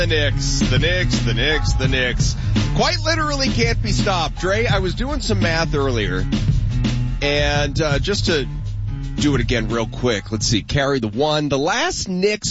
The Knicks. Quite literally can't be stopped. Dre, I was doing some math earlier, and just to do it again real quick, let's see, carry the one. The last Knicks